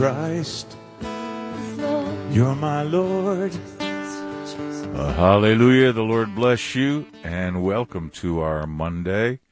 Christ, you're my Lord. Hallelujah. The Lord bless you, and welcome to our Monday,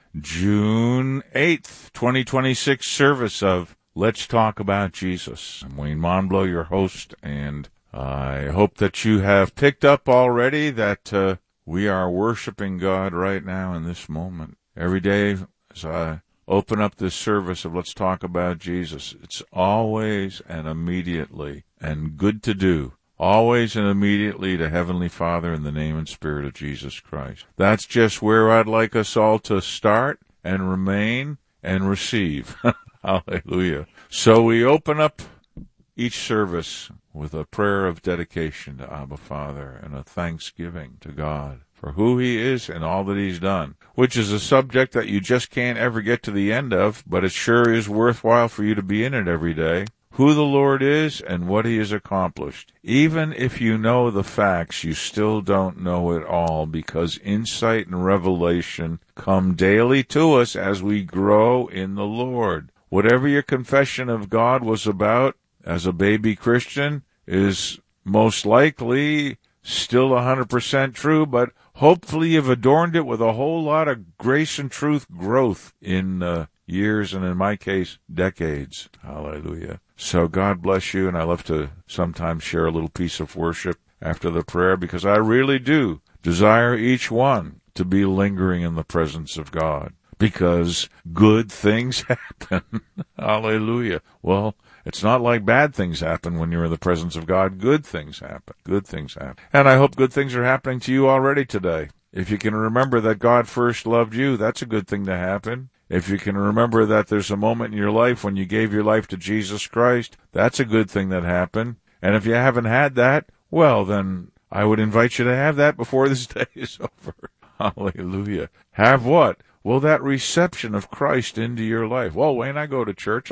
June 8th, 2026 service of Let's Talk About Jesus. I'm Wayne Monblow, your host, and I hope that you have picked up already that we are worshiping God right now in this moment. Every day as I open up this service of Let's Talk About Jesus, it's always and immediately and good to do. Always and immediately to Heavenly Father in the name and Spirit of Jesus Christ. That's just where I'd like us all to start and remain and receive. Hallelujah. So we open up each service with a prayer of dedication to Abba Father and a thanksgiving to God for who He is and all that He's done, which is a subject that you just can't ever get to the end of, but it sure is worthwhile for you to be in it every day. Who the Lord is and what He has accomplished. Even if you know the facts, you still don't know it all, because insight and revelation come daily to us as we grow in the Lord. Whatever your confession of God was about as a baby Christian is most likely still 100% true, but hopefully you've adorned it with a whole lot of grace and truth growth in years, and in my case, decades. Hallelujah. So God bless you, and I love to sometimes share a little piece of worship after the prayer, because I really do desire each one to be lingering in the presence of God, because good things happen. Hallelujah. Well, it's not like bad things happen when you're in the presence of God. Good things happen. Good things happen. And I hope good things are happening to you already today. If you can remember that God first loved you, that's a good thing to happen. If you can remember that there's a moment in your life when you gave your life to Jesus Christ, that's a good thing that happened. And if you haven't had that, well, then I would invite you to have that before this day is over. Hallelujah. Have what? Well, that reception of Christ into your life. Well, Wayne, I go to church.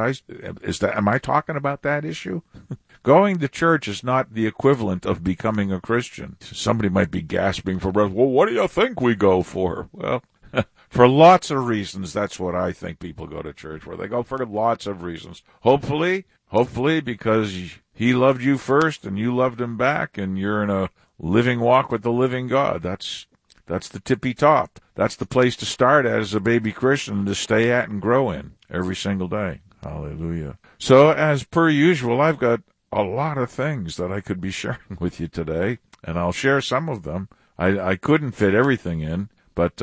Am I talking about that issue? Going to church is not the equivalent of becoming a Christian. Somebody might be gasping for breath. Well, what do you think we go for? Well, for lots of reasons, that's what I think people go to church for. They go for lots of reasons. Hopefully, because He loved you first and you loved Him back, and you're in a living walk with the living God. That's the tippy top. That's the place to start at as a baby Christian, to stay at and grow in every single day. Hallelujah. So as per usual, I've got a lot of things that I could be sharing with you today, and I'll share some of them. I couldn't fit everything in, but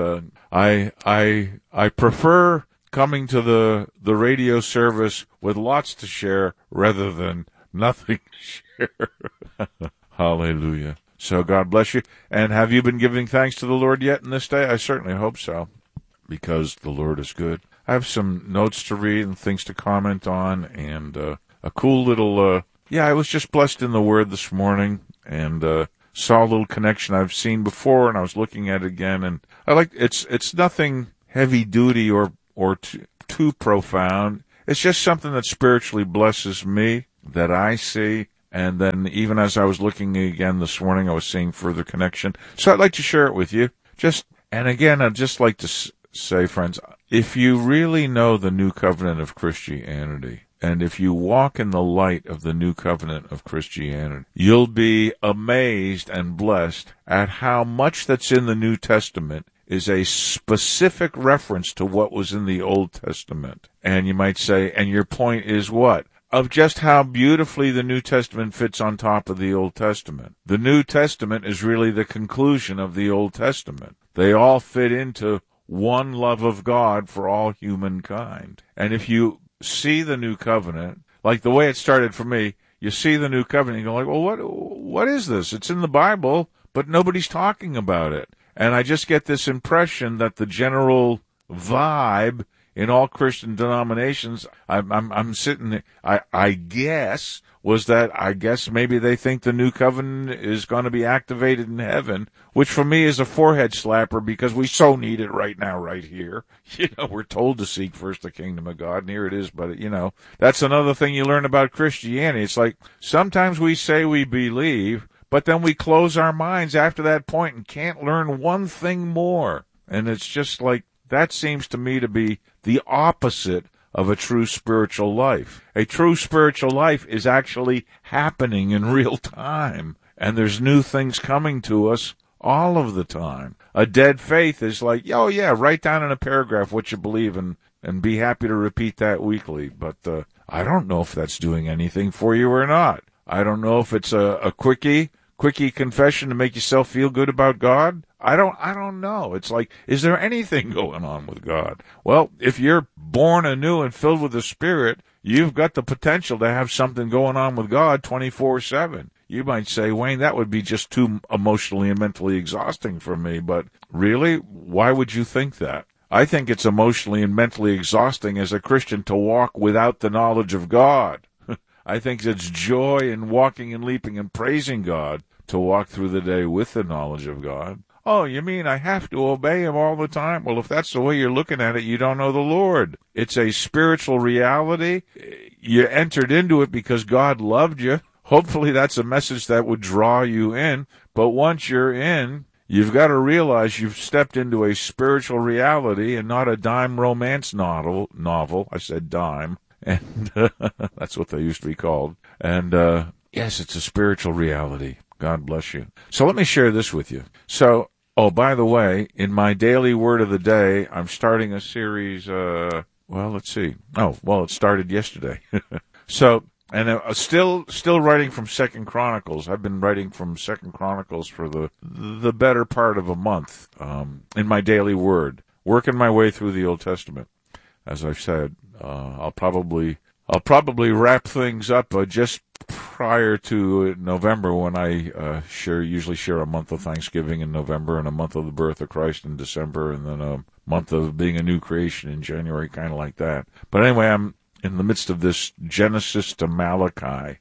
I prefer coming to the radio service with lots to share rather than nothing to share. Hallelujah. So God bless you. And have you been giving thanks to the Lord yet in this day? I certainly hope so, because the Lord is good. I have some notes to read and things to comment on, and a cool little, I was just blessed in the Word this morning, and saw a little connection I've seen before, and I was looking at it again, and I like it's nothing heavy duty or too profound. It's just something that spiritually blesses me, that I see. And then even as I was looking again this morning, I was seeing further connection. So I'd like to share it with you. And again, I'd just like to say, friends, if you really know the new covenant of Christianity, and if you walk in the light of the new covenant of Christianity, you'll be amazed and blessed at how much that's in the New Testament is a specific reference to what was in the Old Testament. And you might say, and your point is what? Of just how beautifully the New Testament fits on top of the Old Testament. The New Testament is really the conclusion of the Old Testament. They all fit into one love of God for all humankind. And if you see the New Covenant, like the way it started for me, you see the New Covenant, you're like, well, what is this? It's in the Bible, but nobody's talking about it. And I just get this impression that the general vibe in all Christian denominations, I'm sitting, I guess, was that I guess maybe they think the new covenant is going to be activated in heaven, which for me is a forehead slapper, because we so need it right now, right here. We're told to seek first the kingdom of God, and here it is, but that's another thing you learn about Christianity. It's like sometimes we say we believe, but then we close our minds after that point and can't learn one thing more. And it's just like, that seems to me to be the opposite of a true spiritual life. A true spiritual life is actually happening in real time, and there's new things coming to us all of the time. A dead faith is like, oh yeah, write down in a paragraph what you believe and be happy to repeat that weekly. But I don't know if that's doing anything for you or not. I don't know if it's a quickie confession to make yourself feel good about God. I don't know. It's like, is there anything going on with God? Well, if you're born anew and filled with the Spirit, you've got the potential to have something going on with God 24/7. You might say, Wayne, that would be just too emotionally and mentally exhausting for me. But really, why would you think that? I think it's emotionally and mentally exhausting as a Christian to walk without the knowledge of God. I think it's joy in walking and leaping and praising God to walk through the day with the knowledge of God. Oh, you mean I have to obey Him all the time? Well, if that's the way you're looking at it, you don't know the Lord. It's a spiritual reality. You entered into it because God loved you. Hopefully that's a message that would draw you in. But once you're in, you've got to realize you've stepped into a spiritual reality and not a dime romance novel. I said dime. And that's what they used to be called. And yes, it's a spiritual reality. God bless you. So let me share this with you. So, by the way, in my daily word of the day, I'm starting a series, let's see. It started yesterday. So, and still writing from 2 Chronicles. I've been writing from 2 Chronicles for the better part of a month, in my daily word, working my way through the Old Testament. As I've said, I'll probably wrap things up just prior to November, when I usually share a month of Thanksgiving in November and a month of the birth of Christ in December, and then a month of being a new creation in January, kind of like that. But anyway, I'm in the midst of this Genesis to Malachi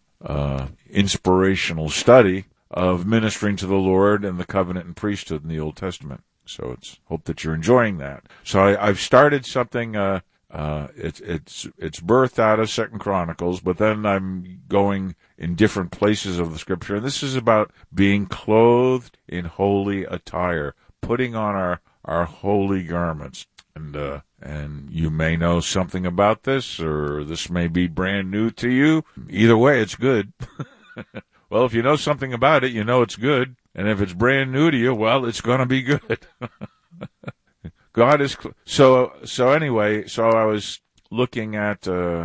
inspirational study of ministering to the Lord and the covenant and priesthood in the Old Testament. So it's hope that you're enjoying that. So I've started something. It's birthed out of 2 Chronicles, but then I'm going in different places of the Scripture. And this is about being clothed in holy attire, putting on our holy garments. And you may know something about this, or this may be brand new to you. Either way, it's good. Well, if you know something about it, you know it's good. And if it's brand new to you, well, it's going to be good. God is so anyway. So I was looking at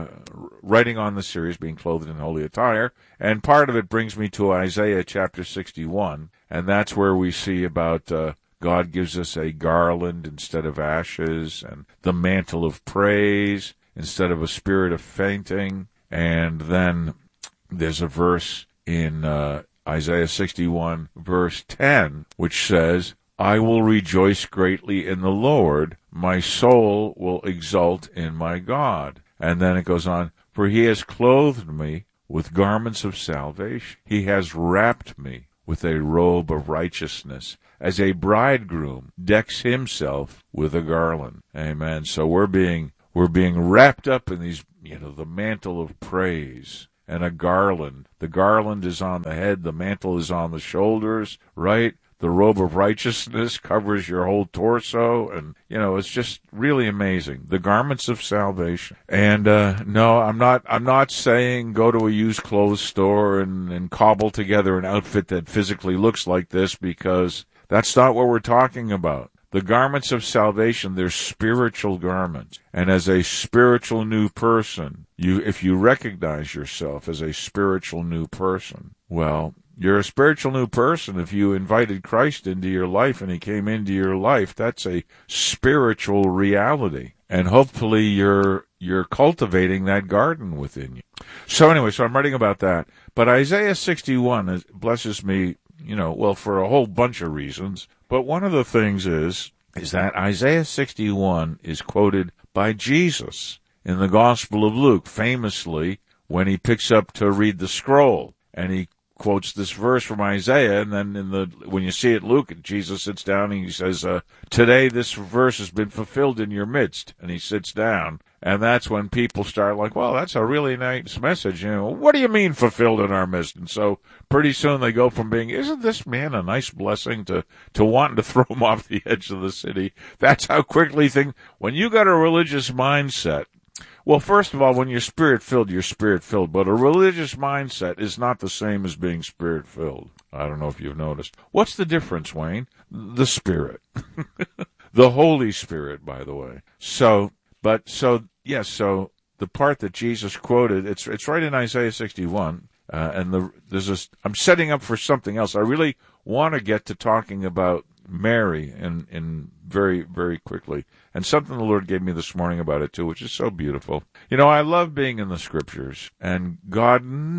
writing on the series, being clothed in holy attire, and part of it brings me to Isaiah chapter 61, and that's where we see about God gives us a garland instead of ashes, and the mantle of praise instead of a spirit of fainting. And then there's a verse in Isaiah 61, verse 10, which says, I will rejoice greatly in the Lord. My soul will exult in my God. And then it goes on, for He has clothed me with garments of salvation. He has wrapped me with a robe of righteousness, as a bridegroom decks himself with a garland. Amen. So we're being wrapped up in these, the mantle of praise and a garland. The garland is on the head, the mantle is on the shoulders, right? The robe of righteousness covers your whole torso, and, it's just really amazing. The garments of salvation. And, no, I'm not saying go to a used clothes store and cobble together an outfit that physically looks like this, because that's not what we're talking about. The garments of salvation, they're spiritual garments. And as a spiritual new person, if you recognize yourself as a spiritual new person, well, you're a spiritual new person. If you invited Christ into your life and He came into your life, that's a spiritual reality. And hopefully you're cultivating that garden within you. So anyway, I'm writing about that. But Isaiah 61 blesses me, for a whole bunch of reasons. But one of the things is that Isaiah 61 is quoted by Jesus in the Gospel of Luke, famously when He picks up to read the scroll. And He quotes this verse from Isaiah, and then when you see it, Luke, Jesus sits down and He says, today this verse has been fulfilled in your midst. And He sits down, and that's when people start like, well, that's a really nice message. What do you mean fulfilled in our midst? And so pretty soon they go from being, isn't this man a nice blessing, to wanting to throw him off the edge of the city. That's how quickly when you got a religious mindset, Well, first of all, when you're spirit-filled, you're spirit-filled. But a religious mindset is not the same as being spirit-filled. I don't know if you've noticed. What's the difference, Wayne? The Spirit. The Holy Spirit, by the way. So the part that Jesus quoted, it's right in Isaiah 61. I'm setting up for something else. I really want to get to talking about Mary in very, very quickly. And something the Lord gave me this morning about it too, which is so beautiful. You know, I love being in the Scriptures, and God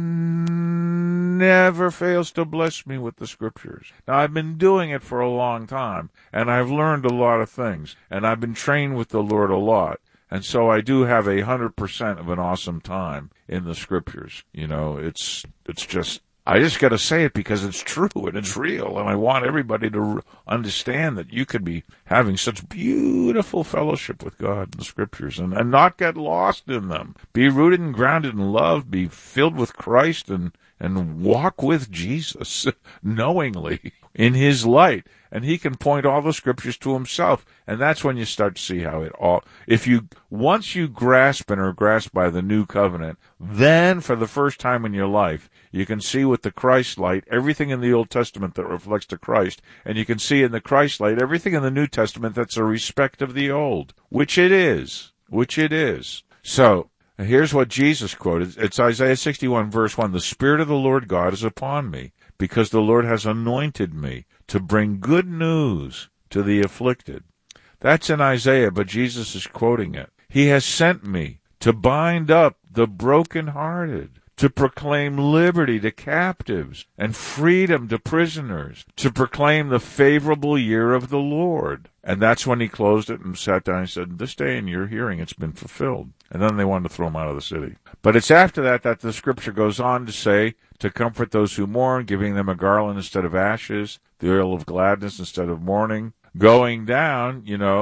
never fails to bless me with the Scriptures. Now, I've been doing it for a long time, and I've learned a lot of things, and I've been trained with the Lord a lot. And so I do have 100% of an awesome time in the Scriptures. You know, it's just, I just got to say it because it's true and it's real, and I want everybody to understand that you could be having such beautiful fellowship with God in the Scriptures and not get lost in them. Be rooted and grounded in love, be filled with Christ, and walk with Jesus knowingly in His light. And He can point all the Scriptures to Himself. And that's when you start to see how it all, once you grasp and are grasped by the new covenant, then for the first time in your life, you can see with the Christ light everything in the Old Testament that reflects to Christ. And you can see in the Christ light everything in the New Testament that's a respect of the Old, which it is. So, here's what Jesus quoted. It's Isaiah 61, verse 1. The Spirit of the Lord God is upon me, because the Lord has anointed me to bring good news to the afflicted. That's in Isaiah, but Jesus is quoting it. He has sent me to bind up the brokenhearted, to proclaim liberty to captives and freedom to prisoners, to proclaim the favorable year of the Lord. And that's when He closed it and sat down and said, this day in your hearing it's been fulfilled. And then they wanted to throw Him out of the city. But it's after that the Scripture goes on to say, to comfort those who mourn, giving them a garland instead of ashes, the oil of gladness instead of mourning. Going down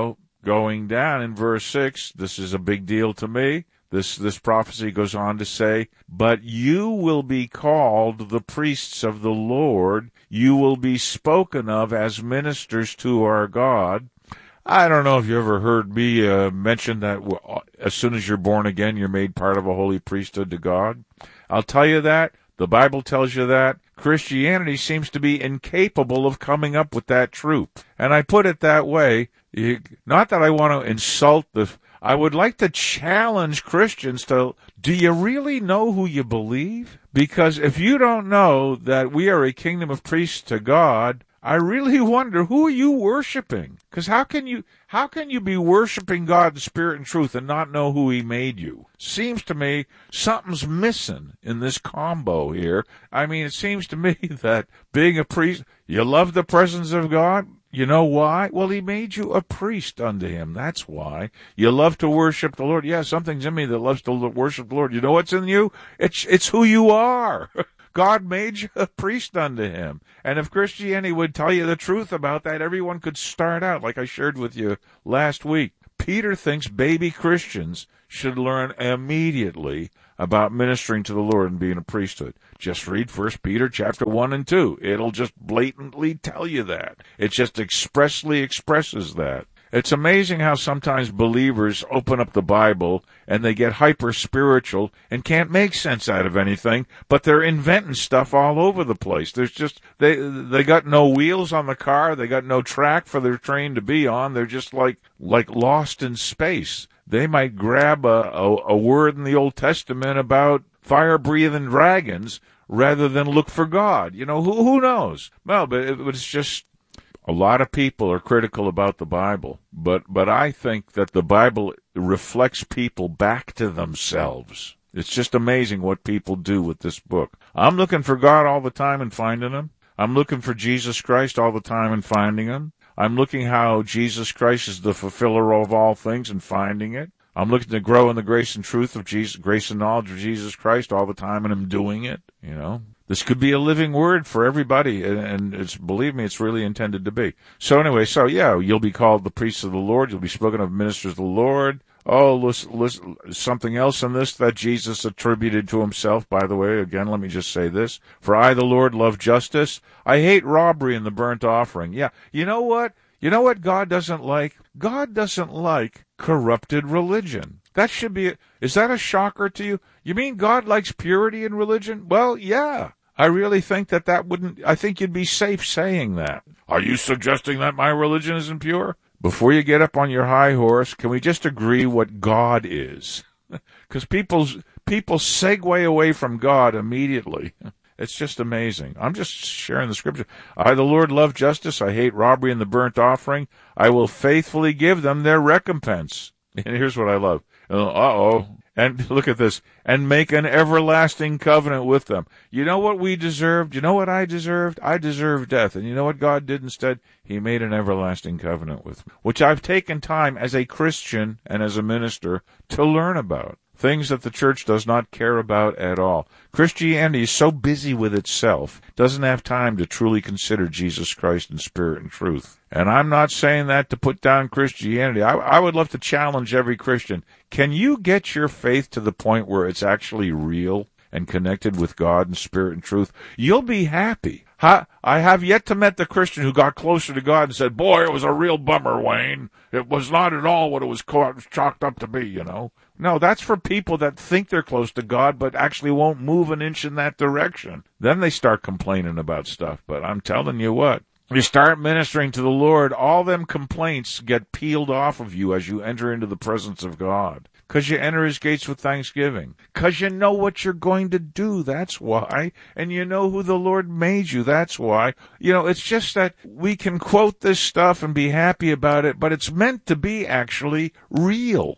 in verse 6, this is a big deal to me. This prophecy goes on to say, but you will be called the priests of the Lord. You will be spoken of as ministers to our God. I don't know if you ever heard me mention that as soon as you're born again, you're made part of a holy priesthood to God. I'll tell you that. The Bible tells you that. Christianity seems to be incapable of coming up with that truth. And I put it that way, not that I want to insult I would like to challenge Christians to, do you really know who you believe? Because if you don't know that we are a kingdom of priests to God, I really wonder, who are you worshiping? Because how can you be worshiping God in spirit and truth and not know who He made you? Seems to me something's missing in this combo here. I mean, it seems to me that being a priest, you love the presence of God. You know why? Well, He made you a priest unto Him. That's why. You love to worship the Lord. Yeah, something's in me that loves to worship the Lord. You know what's in you? It's who you are. God made you a priest unto Him. And if Christianity would tell you the truth about that, everyone could start out, like I shared with you last week. Peter thinks baby Christians should learn immediately about ministering to the Lord and being a priesthood. Just read 1 Peter chapter 1 and 2. It'll just blatantly tell you that. It just expressly expresses that. It's amazing how sometimes believers open up the Bible and they get hyper-spiritual and can't make sense out of anything, but they're inventing stuff all over the place. There's just, they got no wheels on the car, they got no track for their train to be on, they're just like lost in space. They might grab a word in the Old Testament about fire-breathing dragons rather than look for God. You know, who knows? Well, but it's just, a lot of people are critical about the Bible, but I think that the Bible reflects people back to themselves. It's just amazing what people do with this book. I'm looking for God all the time and finding Him. I'm looking for Jesus Christ all the time and finding Him. I'm looking how Jesus Christ is the fulfiller of all things and finding it. I'm looking to grow in the grace and truth of Jesus, grace and knowledge of Jesus Christ all the time, and I'm doing it, you know. This could be a living word for everybody, and it's, believe me, it's really intended to be. So anyway, yeah, you'll be called the priests of the Lord. You'll be spoken of ministers of the Lord. Oh, listen, something else in this that Jesus attributed to Himself, by the way. Again, let me just say this. For I, the Lord, love justice. I hate robbery and the burnt offering. Yeah, you know what? You know what God doesn't like? God doesn't like corrupted religion. That should be, is that a shocker to you? You mean God likes purity in religion? Well, yeah. I really think I think you'd be safe saying that. Are you suggesting that my religion isn't pure? Before you get up on your high horse, can we just agree what God is? Because people segue away from God immediately. It's just amazing. I'm just sharing the scripture. I, the Lord, love justice. I hate robbery and the burnt offering. I will faithfully give them their recompense. And here's what I love. And look at this. And make an everlasting covenant with them. You know what we deserved? You know what I deserved? I deserved death. And you know what God did instead? He made an everlasting covenant with me, which I've taken time as a Christian and as a minister to learn about. Things that the church does not care about at all. Christianity is so busy with itself, doesn't have time to truly consider Jesus Christ in spirit and truth. And I'm not saying that to put down Christianity. I would love to challenge every Christian. Can you get your faith to the point where it's actually real and connected with God in spirit and truth? You'll be happy. I have yet to meet the Christian who got closer to God and said, boy, it was a real bummer, Wayne. It was not at all what it was chalked up to be, you know. No, that's for people that think they're close to God but actually won't move an inch in that direction. Then they start complaining about stuff. But I'm telling you what, you start ministering to the Lord, all them complaints get peeled off of you as you enter into the presence of God. Because you enter his gates with thanksgiving. Because you know what you're going to do, that's why. And you know who the Lord made you, that's why. You know, it's just that we can quote this stuff and be happy about it, but it's meant to be actually real.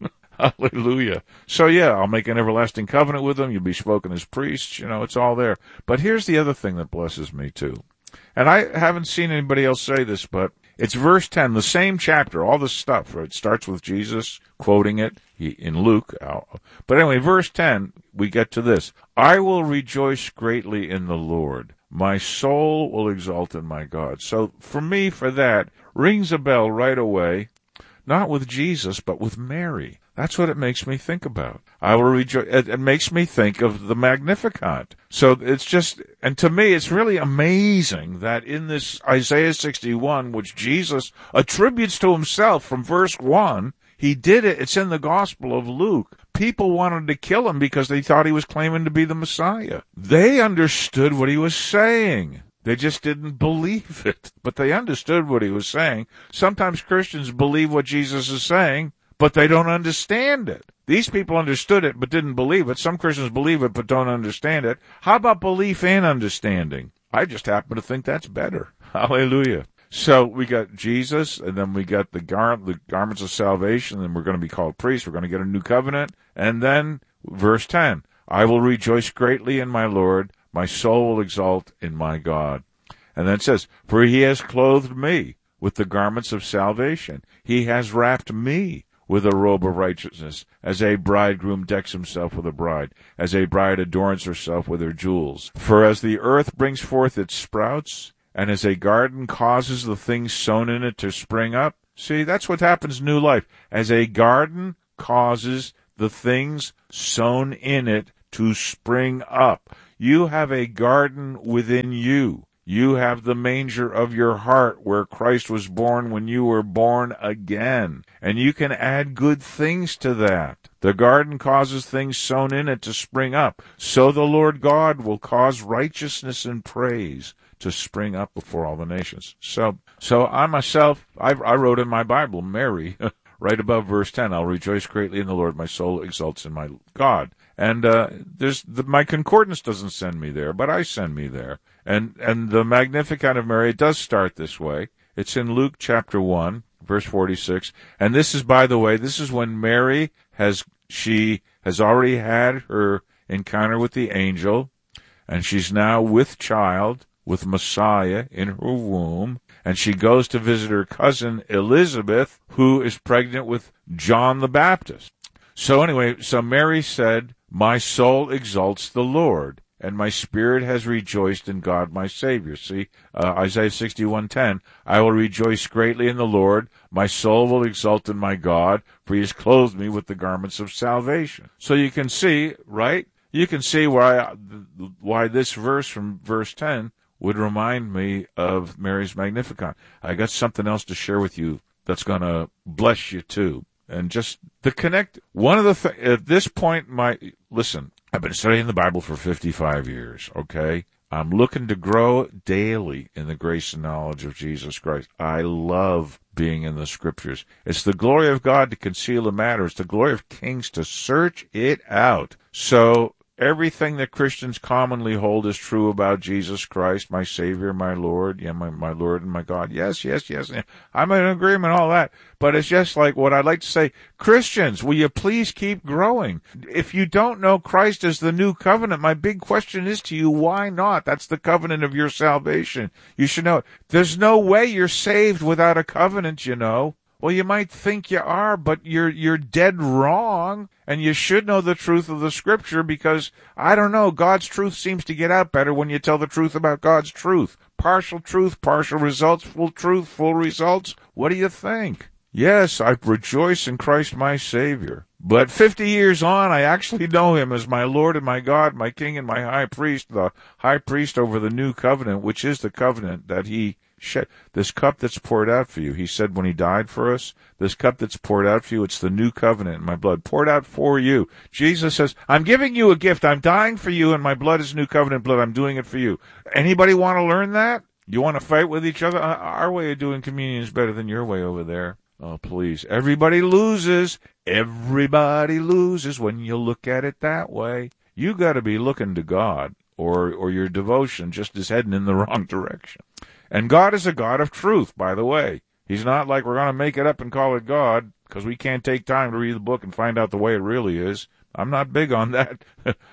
Hallelujah. So yeah, I'll make an everlasting covenant with them. You'll be spoken as priests. You know, it's all there. But here's the other thing that blesses me too. And I haven't seen anybody else say this, but it's verse 10, the same chapter, all this stuff, right? It starts with Jesus quoting it in Luke. But anyway, verse 10, we get to this. I will rejoice greatly in the Lord. My soul will exult in my God. So for me, for that, rings a bell right away, not with Jesus, but with Mary. That's what it makes me think about. I will rejoice. It makes me think of the Magnificat. So it's just, and to me, it's really amazing that in this Isaiah 61, which Jesus attributes to himself from verse 1, he did it. It's in the Gospel of Luke. People wanted to kill him because they thought he was claiming to be the Messiah. They understood what he was saying. They just didn't believe it, but they understood what he was saying. Sometimes Christians believe what Jesus is saying, but they don't understand it. These people understood it but didn't believe it. Some Christians believe it but don't understand it. How about belief and understanding? I just happen to think that's better. Hallelujah. So we got Jesus, and then we got the garments of salvation, and we're going to be called priests. We're going to get a new covenant. And then verse 10, I will rejoice greatly in my Lord. My soul will exult in my God. And then it says, for he has clothed me with the garments of salvation. He has wrapped me with a robe of righteousness, as a bridegroom decks himself with a bride, as a bride adorns herself with her jewels. For as the earth brings forth its sprouts, and as a garden causes the things sown in it to spring up. See, that's what happens in new life. As a garden causes the things sown in it to spring up. You have a garden within you. You have the manger of your heart where Christ was born when you were born again. And you can add good things to that. The garden causes things sown in it to spring up. So the Lord God will cause righteousness and praise to spring up before all the nations. So I myself, I wrote in my Bible, Mary, right above verse 10, I'll rejoice greatly in the Lord. My soul exults in my God. And my concordance doesn't send me there, but I send me there. And the Magnificat of Mary, it does start this way. It's in Luke chapter 1, verse 46. And this is, by the way, this is when Mary has already had her encounter with the angel, and she's now with child, with Messiah in her womb, and she goes to visit her cousin Elizabeth, who is pregnant with John the Baptist. So anyway, Mary said, my soul exalts the Lord, and my spirit has rejoiced in God my Savior. See, Isaiah 61:10, I will rejoice greatly in the Lord, my soul will exult in my God, for he has clothed me with the garments of salvation. So you can see, right? You can see why this verse from verse 10 would remind me of Mary's Magnificat. I got something else to share with you that's going to bless you too. And just the connect. One of the at this point, listen, I've been studying the Bible for 55 years, okay? I'm looking to grow daily in the grace and knowledge of Jesus Christ. I love being in the Scriptures. It's the glory of God to conceal a matter. It's the glory of kings to search it out. So everything that Christians commonly hold is true about Jesus Christ, my Savior, my Lord, my Lord and my God. Yes. I'm in agreement, all that. But it's just like what I'd like to say, Christians, will you please keep growing? If you don't know Christ as the new covenant, my big question is to you, why not? That's the covenant of your salvation. You should know it. There's no way you're saved without a covenant, you know. Well, you might think you are, but you're dead wrong, and you should know the truth of the Scripture because, I don't know, God's truth seems to get out better when you tell the truth about God's truth. Partial truth, partial results, full truth, full results. What do you think? Yes, I rejoice in Christ my Savior. But 50 years on, I actually know Him as my Lord and my God, my King and my High Priest, the High Priest over the new covenant, which is the covenant that He shed. This cup that's poured out for you, He said when He died for us, this cup that's poured out for you, it's the new covenant in my blood, poured out for you. Jesus says, I'm giving you a gift. I'm dying for you, and my blood is new covenant blood. I'm doing it for you. Anybody want to learn that? You want to fight with each other? Our way of doing communion is better than your way over there. Oh, please. Everybody loses. Everybody loses when you look at it that way. You got to be looking to God, or your devotion just is heading in the wrong direction. And God is a God of truth, by the way. He's not like we're going to make it up and call it God, because we can't take time to read the book and find out the way it really is. I'm not big on that.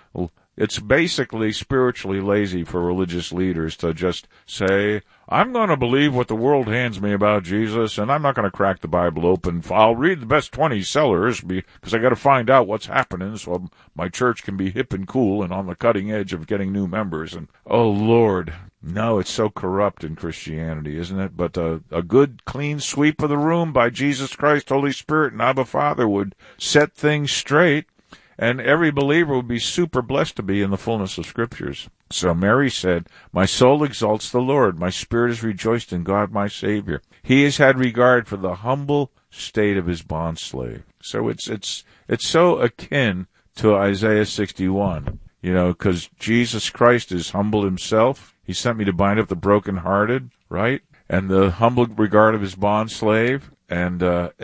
It's basically spiritually lazy for religious leaders to just say, I'm going to believe what the world hands me about Jesus, and I'm not going to crack the Bible open. I'll read the best 20 sellers because I got to find out what's happening so my church can be hip and cool and on the cutting edge of getting new members. And oh, Lord, no, it's so corrupt in Christianity, isn't it? But a good, clean sweep of the room by Jesus Christ, Holy Spirit, and Abba Father would set things straight. And every believer would be super blessed to be in the fullness of Scriptures. So Mary said, my soul exalts the Lord. My spirit is rejoiced in God my Savior. He has had regard for the humble state of His bondslave. So it's so akin to Isaiah 61, because Jesus Christ is humble Himself. He sent me to bind up the brokenhearted, right? And the humble regard of His bondslave. And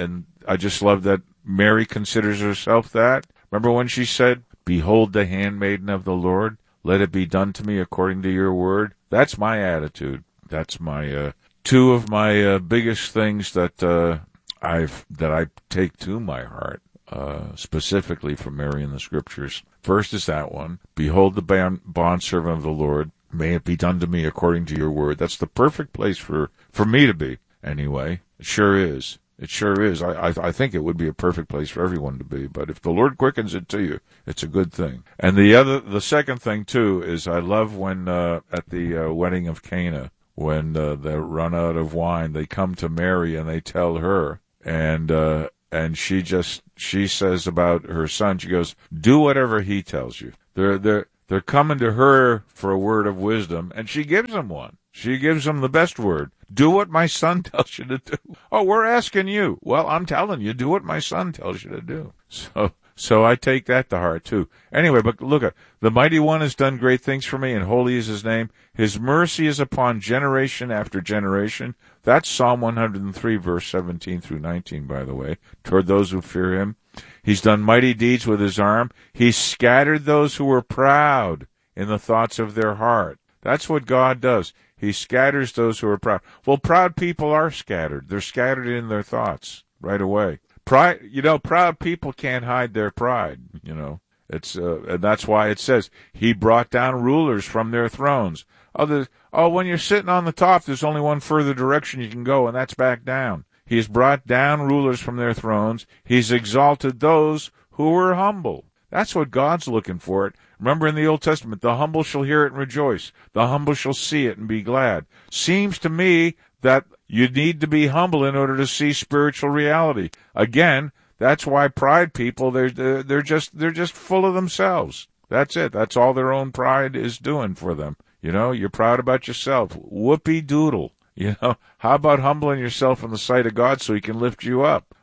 I just love that Mary considers herself that. Remember when she said, behold the handmaiden of the Lord, let it be done to me according to your word? That's my attitude. That's my two of my biggest things that I take to my heart, specifically from Mary in the Scriptures. First is that one, behold the bondservant of the Lord, may it be done to me according to your word. That's the perfect place for me to be, anyway. It sure is. It sure is. I think it would be a perfect place for everyone to be. But if the Lord quickens it to you, it's a good thing. And the second thing too is I love when at the wedding of Cana, when they run out of wine, they come to Mary and they tell her, and she says about her son, she goes, do whatever he tells you. They're coming to her for a word of wisdom, and she gives them one. She gives them the best word. Do what my son tells you to do. Oh, we're asking you. Well, I'm telling you, do what my son tells you to do. So I take that to heart, too. Anyway, but look, the Mighty One has done great things for me, and holy is His name. His mercy is upon generation after generation. That's Psalm 103, verse 17 through 19, by the way, toward those who fear Him. He's done mighty deeds with His arm. He's scattered those who were proud in the thoughts of their heart. That's what God does. He scatters those who are proud. Well, proud people are scattered. They're scattered in their thoughts right away. Proud people can't hide their pride, It's and that's why it says He brought down rulers from their thrones. When you're sitting on the top, there's only one further direction you can go, and that's back down. He's brought down rulers from their thrones. He's exalted those who were humble. That's what God's looking for. Remember in the Old Testament, the humble shall hear it and rejoice. The humble shall see it and be glad. Seems to me that you need to be humble in order to see spiritual reality. Again, that's why pride people, they're just full of themselves. That's it. That's all their own pride is doing for them. You're proud about yourself. Whoopee doodle. How about humbling yourself in the sight of God so He can lift you up?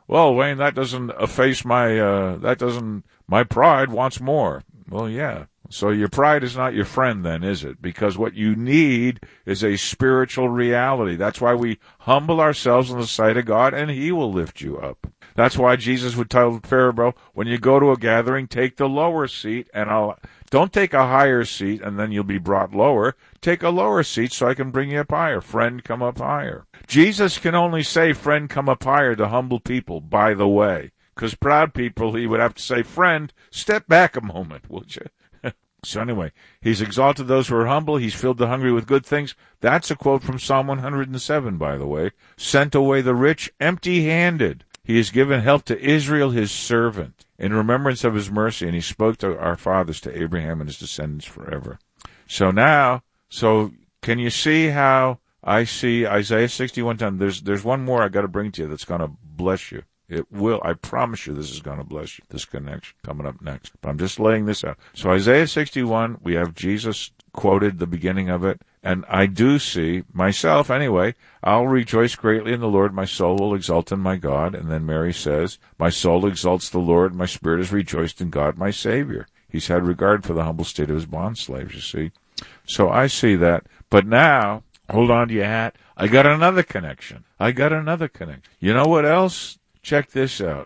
well, Wayne, that doesn't efface my pride wants more. Well, yeah. So your pride is not your friend then, is it? Because what you need is a spiritual reality. That's why we humble ourselves in the sight of God, and He will lift you up. That's why Jesus would tell the parable, when you go to a gathering, take the lower seat, and don't take a higher seat and then you'll be brought lower. Take a lower seat so I can bring you up higher. Friend, come up higher. Jesus can only say, friend, come up higher to humble people, by the way. Because proud people, He would have to say, friend, step back a moment, would you? So anyway, He's exalted those who are humble. He's filled the hungry with good things. That's a quote from Psalm 107, by the way. Sent away the rich empty-handed. He has given help to Israel, His servant, in remembrance of His mercy, and He spoke to our fathers, to Abraham and his descendants forever. So can you see how I see Isaiah 61:10? There's one more I got to bring to you that's going to bless you. It will. I promise you this is going to bless you, this connection coming up next. But I'm just laying this out. So Isaiah 61, we have Jesus quoted the beginning of it. And I do see, myself anyway, I'll rejoice greatly in the Lord. My soul will exult in my God. And then Mary says, my soul exalts the Lord. My spirit is rejoiced in God, my Savior. He's had regard for the humble state of His bondslaves, you see. So I see that. But now, hold on to your hat. I got another connection. You know what else? Check this out.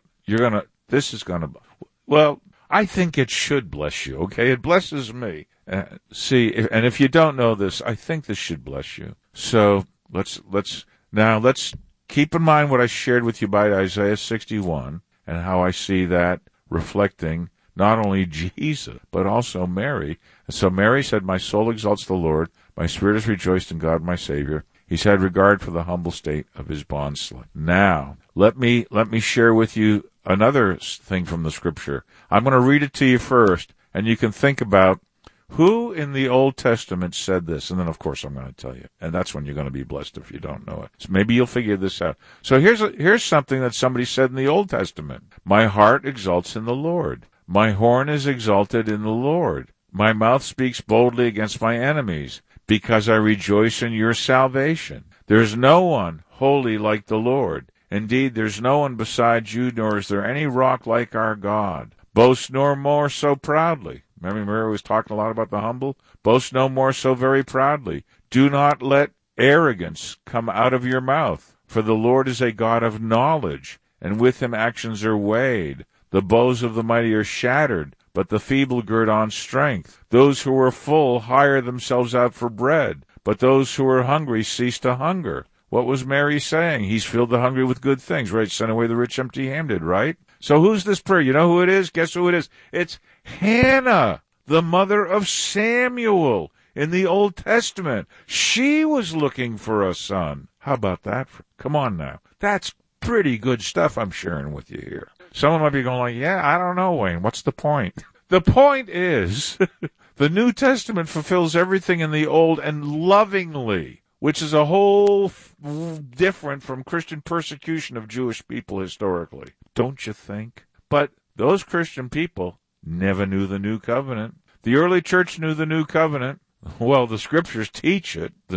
Well, I think it should bless you, okay? It blesses me. And if you don't know this, I think this should bless you. So let's keep in mind what I shared with you by Isaiah 61 and how I see that reflecting not only Jesus, but also Mary. So Mary said, my soul exalts the Lord. My spirit is rejoiced in God, my Savior. He's had regard for the humble state of His bondslave. Now, let me share with you another thing from the Scripture. I'm going to read it to you first, and you can think about who in the Old Testament said this. And then, of course, I'm going to tell you. And that's when you're going to be blessed if you don't know it. So maybe you'll figure this out. So here's something that somebody said in the Old Testament. My heart exalts in the Lord. My horn is exalted in the Lord. My mouth speaks boldly against my enemies, because I rejoice in your salvation. There's no one holy like the Lord. Indeed, there's no one besides you, nor is there any rock like our God. Boast no more so proudly. Remember, Mary was talking a lot about the humble? Boast no more so very proudly. Do not let arrogance come out of your mouth. For the Lord is a God of knowledge, and with Him actions are weighed. The bows of the mighty are shattered, but the feeble gird on strength. Those who are full hire themselves out for bread, but those who are hungry cease to hunger. What was Mary saying? He's filled the hungry with good things, right? Sent away the rich empty-handed, right? So who's this prayer? You know who it is? Guess who it is? It's Hannah, the mother of Samuel in the Old Testament. She was looking for a son. How about that? Come on now. That's pretty good stuff I'm sharing with you here. Someone might be going like, yeah, I don't know, Wayne. What's the point? The point is the New Testament fulfills everything in the Old and lovingly, which is a whole different from Christian persecution of Jewish people historically. Don't you think? But those Christian people never knew the New Covenant. The early church knew the New Covenant. Well, the Scriptures teach it.